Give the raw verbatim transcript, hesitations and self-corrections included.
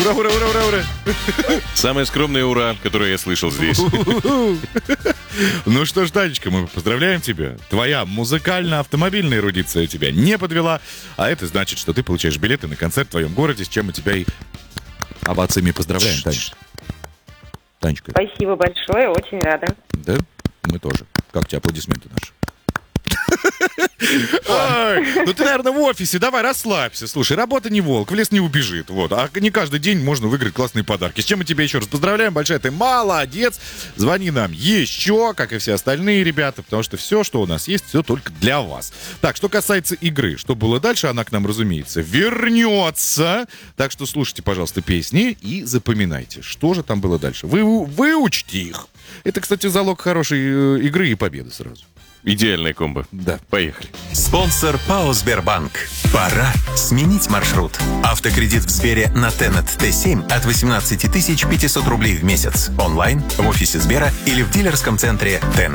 Ура, ура, ура, ура, ура. Самое скромное ура, которое я слышал здесь. Ну что ж, Танечка, мы поздравляем тебя. Твоя музыкально-автомобильная эрудиция тебя не подвела, а это значит, что ты получаешь билеты на концерт в твоем городе, с чем мы тебя и овациями поздравляем, Танечка. Танечка. Спасибо большое, очень рада. Да, мы тоже. Как тебе аплодисменты наши? Ой, ну ты, наверное, в офисе, давай расслабься. Слушай, работа не волк, в лес не убежит. Вот. А не каждый день можно выиграть классные подарки. С чем мы тебя еще раз поздравляем. Большая ты молодец. Звони нам еще, как и все остальные ребята, потому что все, что у нас есть, все только для вас. Так, что касается игры, что было дальше, она к нам, разумеется, вернется. Так что слушайте, пожалуйста, песни и запоминайте, что же там было дальше. Вы, выучите их. Это, кстати, залог хорошей э, игры и победы сразу. Идеальная комбо. Да. Поехали. Спонсор ПАО «Сбербанк». Пора сменить маршрут. Автокредит в Сбере на Тенет Т семь от восемнадцать тысяч пятьсот рублей в месяц. Онлайн, в офисе Сбера или в дилерском центре Тенет.